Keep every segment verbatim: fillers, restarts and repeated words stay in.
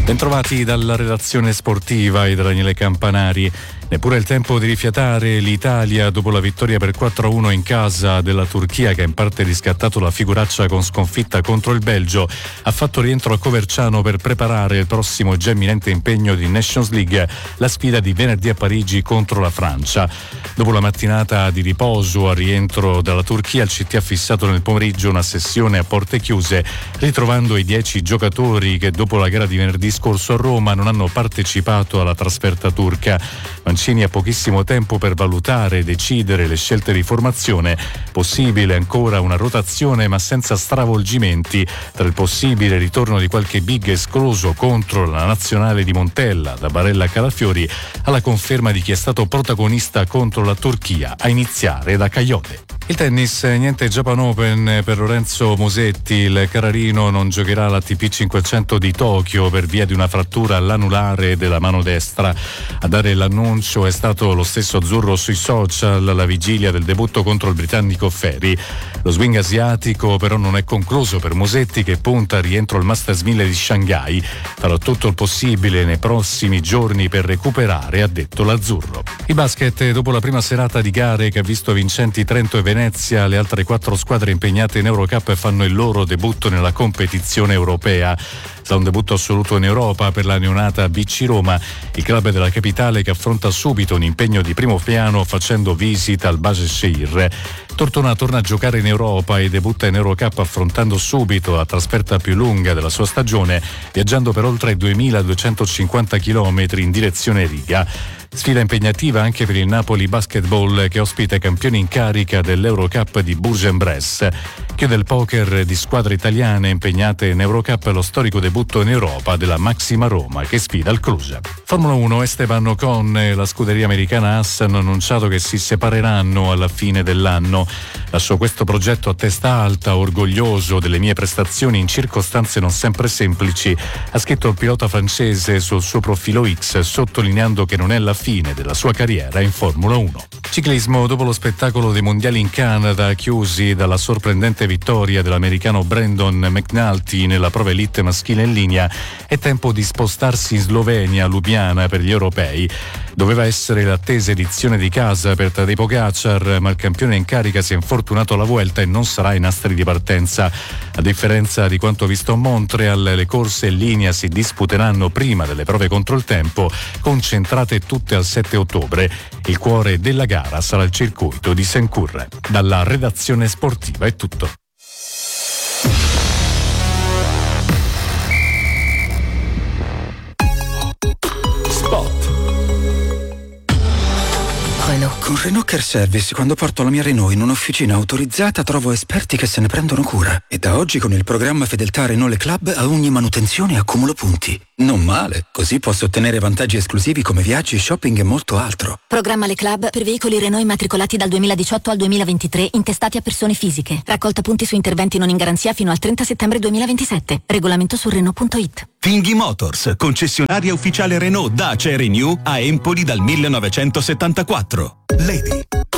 Bentrovati dalla redazione sportiva e da Daniele Campanari. Neppure il tempo di rifiatare, l'Italia, dopo la vittoria per quattro a uno in casa della Turchia, che ha in parte riscattato la figuraccia con sconfitta contro il Belgio, ha fatto rientro a Coverciano per preparare il prossimo e già imminente impegno di Nations League, la sfida di venerdì a Parigi contro la Francia. Dopo la mattinata di riposo al rientro dalla Turchia, il C T ha fissato nel pomeriggio una sessione a porte chiuse, ritrovando i dieci giocatori che dopo la gara di venerdì scorso a Roma non hanno partecipato alla trasferta turca. Mancini ha pochissimo tempo per valutare e decidere le scelte di formazione. Possibile ancora una rotazione, ma senza stravolgimenti, tra il possibile ritorno di qualche big escluso contro la nazionale di Montella, da Barella a Calafiori, alla conferma di chi è stato protagonista contro la Turchia, a iniziare da Caiote. Il tennis, niente Japan Open per Lorenzo Musetti. Il Carrarino non giocherà l'A T P cinquecento di Tokyo per via di una frattura all'anulare della mano destra. A dare l'annuncio è stato lo stesso azzurro sui social alla vigilia del debutto contro il britannico Ferry. Lo swing asiatico però non è concluso per Musetti, che punta al rientro al Masters mille di Shanghai. Farà tutto il possibile nei prossimi giorni per recuperare, ha detto l'azzurro. Il basket, dopo la prima serata di gare che ha visto vincenti Trento e Venezia, le altre quattro squadre impegnate in Eurocup fanno il loro debutto nella competizione europea. Sarà un debutto assoluto in Europa per la neonata B C Roma, il club della capitale che affronta subito un impegno di primo piano facendo visita al Başakşehir. Tortona torna a giocare in Europa e debutta in Eurocup affrontando subito la trasferta più lunga della sua stagione, viaggiando per oltre duemiladuecentocinquanta chilometri in direzione Riga. Sfida impegnativa anche per il Napoli Basketball, che ospita i campioni in carica dell'Eurocup di Bourg-en-Bresse. Chiude il poker di squadre italiane impegnate in Eurocup lo storico debutto in Europa della Maxima Roma, che sfida il Cluj. Formula uno, Esteban Ocon e la scuderia americana Haas hanno annunciato che si separeranno alla fine dell'anno. Lascio questo progetto a testa alta, orgoglioso delle mie prestazioni in circostanze non sempre semplici, ha scritto il pilota francese sul suo profilo X, sottolineando che non è la fine della sua carriera in Formula uno. Ciclismo, dopo lo spettacolo dei mondiali in Canada, chiusi dalla sorprendente vittoria dell'americano Brandon McNulty nella prova elite maschile in linea, è tempo di spostarsi in Slovenia, Lubiana, per gli europei. Doveva essere l'attesa edizione di casa per Tadej Pogačar, ma il campione in carica si è infortunato alla Vuelta e non sarà ai nastri di partenza. A differenza di quanto visto a Montreal, le corse in linea si disputeranno prima delle prove contro il tempo, concentrate tutte al sette ottobre. Il cuore della gara sarà il circuito di Saint-Cur. Dalla redazione sportiva è tutto. Con Renault Care Service, quando porto la mia Renault in un'officina autorizzata, trovo esperti che se ne prendono cura. E da oggi con il programma Fedeltà Renault Le Club a ogni manutenzione accumulo punti. Non male, così posso ottenere vantaggi esclusivi come viaggi, shopping e molto altro. Programma Le Club per veicoli Renault immatricolati dal duemiladiciotto al duemilaventitré, intestati a persone fisiche. Raccolta punti su interventi non in garanzia fino al trenta settembre duemilaventisette. Regolamento su Renault punto it. Tinghi Motors, concessionaria ufficiale Renault Dacia e Renew a Empoli dal millenovecentosettantaquattro. Lady.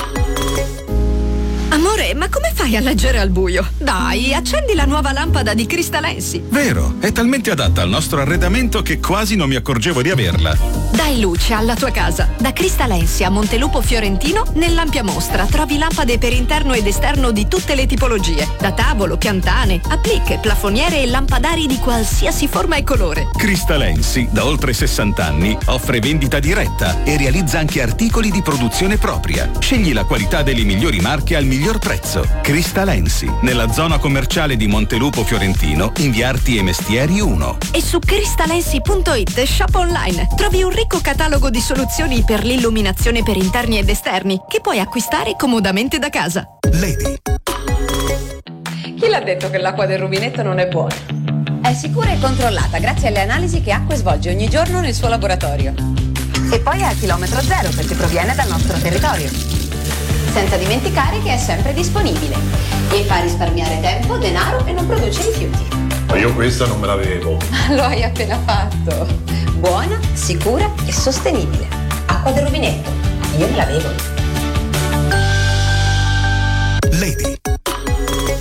Amore, ma come fai a leggere al buio? Dai, accendi la nuova lampada di Cristalensi. Vero, è talmente adatta al nostro arredamento che quasi non mi accorgevo di averla. Dai luce alla tua casa. Da Cristalensi a Montelupo Fiorentino, nell'ampia mostra trovi lampade per interno ed esterno di tutte le tipologie, da tavolo, piantane, applique, plafoniere e lampadari di qualsiasi forma e colore. Cristalensi, da oltre sessanta anni, offre vendita diretta e realizza anche articoli di produzione propria. Scegli la qualità delle migliori marche al miglior prezzo. Cristalensi, nella zona commerciale di Montelupo Fiorentino, in via Arti e Mestieri uno. E su cristalensi punto it shop online trovi un ricco catalogo di soluzioni per l'illuminazione per interni ed esterni che puoi acquistare comodamente da casa. Lady. Chi l'ha detto che l'acqua del rubinetto non è buona? È sicura e controllata grazie alle analisi che Acque svolge ogni giorno nel suo laboratorio. E poi è a chilometro zero perché proviene dal nostro territorio. Senza dimenticare che è sempre disponibile e fa risparmiare tempo, denaro e non produce rifiuti. Ma io questa non me l'avevo. Lo hai appena fatto. Buona, sicura e sostenibile. Acqua del rubinetto. Io me l'avevo. Lady. Lo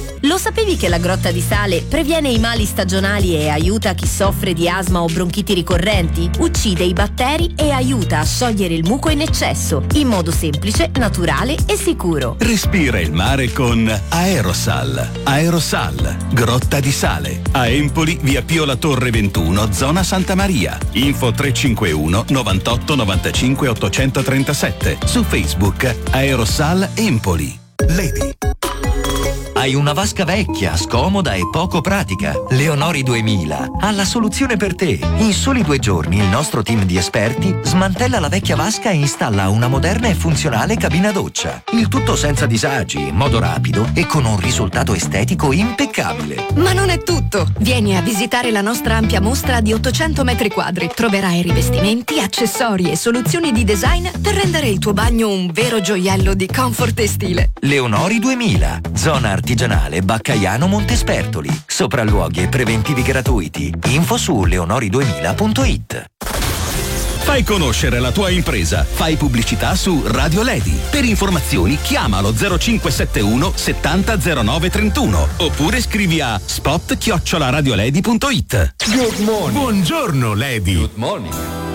sapevi che la grotta di sale previene i mali stagionali e aiuta chi soffre di asma o bronchiti ricorrenti? Uccide i batteri e aiuta a sciogliere il muco in eccesso, in modo semplice, naturale e sicuro. Respira il mare con Aerosal. Aerosal, grotta di sale. A Empoli, via Pio La Torre ventuno, zona Santa Maria. Info tre cinque uno novantotto novantacinque ottocentotrentasette. Su Facebook Aerosal Empoli. Lady. Hai una vasca vecchia, scomoda e poco pratica? Leonori duemila ha la soluzione per te. In soli due giorni il nostro team di esperti smantella la vecchia vasca e installa una moderna e funzionale cabina doccia. Il tutto senza disagi, in modo rapido e con un risultato estetico impeccabile. Ma non è tutto! Vieni a visitare la nostra ampia mostra di ottocento metri quadri. Troverai rivestimenti, accessori e soluzioni di design per rendere il tuo bagno un vero gioiello di comfort e stile. Leonori duemila, zona artigianale Baccaiano Montespertoli. Sopralluoghi e preventivi gratuiti. Info su leonori duemila punto it. Fai conoscere la tua impresa. Fai pubblicità su Radio Lady. Per informazioni chiama lo zero cinque sette uno settanta zero nove trentuno oppure scrivi a spot chiocciola radiolady punto it. Good morning. Buongiorno Lady. Good morning.